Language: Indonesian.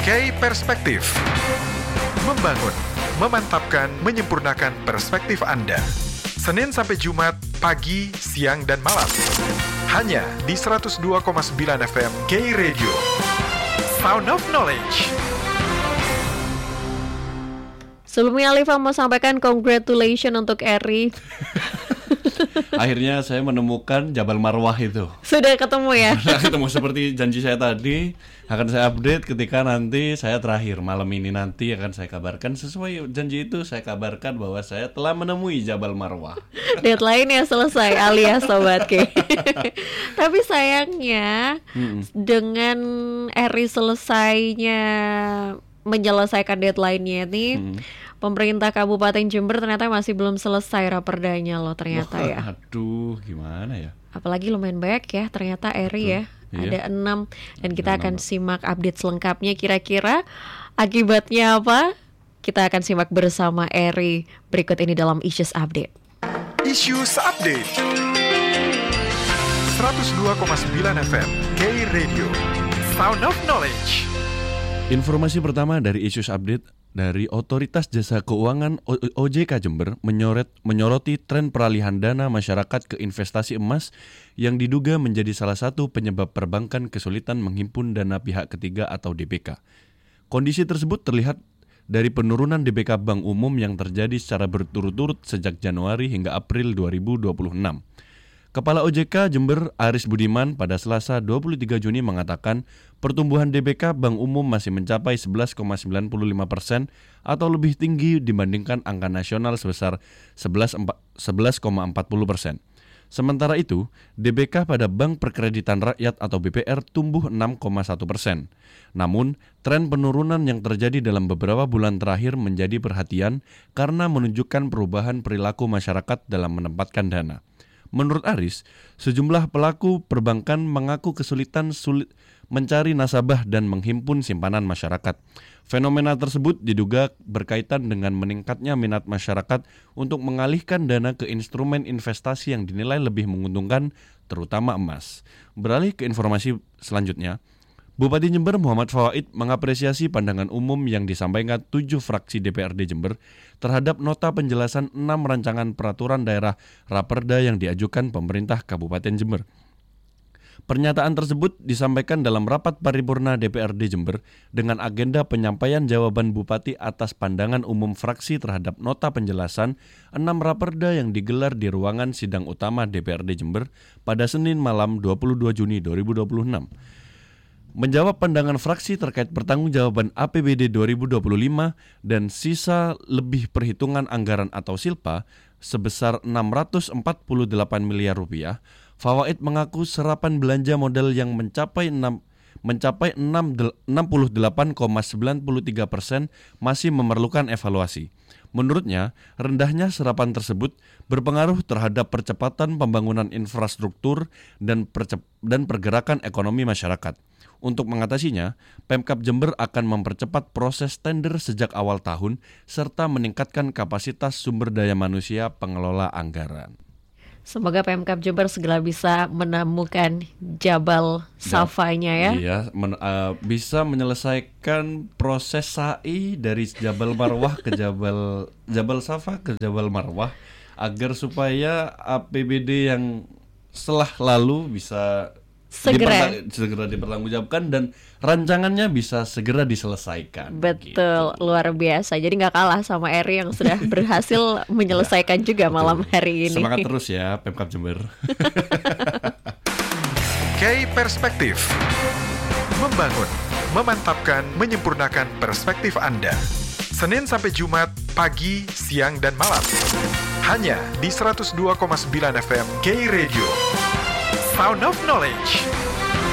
Perspektif. Membangun, memantapkan, menyempurnakan perspektif Anda. Senin sampai Jumat, pagi, siang, dan malam. Hanya di 102,9 FM K Radio. Sound of Knowledge. Sebelumnya Alifa mau sampaikan congratulations untuk Eri. Akhirnya saya menemukan Jabal Marwah itu. Sudah ketemu ya? Sudah ketemu, seperti janji saya tadi. Akan saya update ketika nanti saya terakhir. Malam ini nanti akan saya kabarkan. Sesuai janji itu saya kabarkan bahwa saya telah menemui Jabal Marwah. Deadline-nya selesai alias Sobat K. Tapi sayangnya dengan Eri selesainya menyelesaikan deadline-nya nih, pemerintah Kabupaten Jember ternyata masih belum selesai raperdanya loh ternyata ya. Aduh, gimana ya? Apalagi lumayan banyak ya ternyata Eri ya. Ada 6 dan kita akan simak update selengkapnya kira-kira akibatnya apa? Kita akan simak bersama Eri berikut ini dalam Issues Update. Issues Update 102,9 FM K Radio. Sound of Knowledge. Informasi pertama dari Issues Update dari Otoritas Jasa Keuangan OJK Jember menyoroti tren peralihan dana masyarakat ke investasi emas yang diduga menjadi salah satu penyebab perbankan kesulitan menghimpun dana pihak ketiga atau DPK. Kondisi tersebut terlihat dari penurunan DPK Bank Umum yang terjadi secara berturut-turut sejak Januari hingga April 2026. Kepala OJK Jember Aris Budiman pada Selasa 23 Juni mengatakan pertumbuhan DPK Bank Umum masih mencapai 11,95% atau lebih tinggi dibandingkan angka nasional sebesar 11,40%. Sementara itu, DPK pada Bank Perkreditan Rakyat atau BPR tumbuh 6,1%. Namun, tren penurunan yang terjadi dalam beberapa bulan terakhir menjadi perhatian karena menunjukkan perubahan perilaku masyarakat dalam menempatkan dana. Menurut Aris, sejumlah pelaku perbankan mengaku kesulitan mencari nasabah dan menghimpun simpanan masyarakat. Fenomena tersebut diduga berkaitan dengan meningkatnya minat masyarakat untuk mengalihkan dana ke instrumen investasi yang dinilai lebih menguntungkan, terutama emas. Beralih ke informasi selanjutnya, Bupati Jember Muhammad Fawaid mengapresiasi pandangan umum yang disampaikan 7 fraksi DPRD Jember terhadap nota penjelasan 6 rancangan peraturan daerah Raperda yang diajukan pemerintah Kabupaten Jember. Pernyataan tersebut disampaikan dalam rapat paripurna DPRD Jember dengan agenda penyampaian jawaban Bupati atas pandangan umum fraksi terhadap nota penjelasan 6 Raperda yang digelar di ruangan sidang utama DPRD Jember pada Senin malam 22 Juni 2026. Menjawab pandangan fraksi terkait pertanggungjawaban APBD 2025 dan sisa lebih perhitungan anggaran atau SILPA sebesar 648 miliar rupiah, Fawaid mengaku serapan belanja modal yang mencapai 68,93% masih memerlukan evaluasi. Menurutnya, rendahnya serapan tersebut berpengaruh terhadap percepatan pembangunan infrastruktur dan pergerakan ekonomi masyarakat. Untuk mengatasinya, Pemkab Jember akan mempercepat proses tender sejak awal tahun serta meningkatkan kapasitas sumber daya manusia pengelola anggaran. Semoga Pemkab Jember segera bisa menemukan Jabal Safanya ya. Iya, bisa menyelesaikan proses sa'i dari Jabal Marwah ke Jabal Safa ke Jabal Marwah agar supaya APBD yang setelah lalu bisa segera dipertanggungjawabkan dan rancangannya bisa segera diselesaikan. Betul, gitu. Luar biasa. Jadi nggak kalah sama Eri yang sudah berhasil menyelesaikan juga malam hari ini. Semangat terus ya Pemkab Jember. K Perspektif. Membangun, memantapkan, menyempurnakan perspektif Anda. Senin sampai Jumat, pagi, siang, dan malam. Hanya di 102,9 FM K Radio. Sound of Knowledge.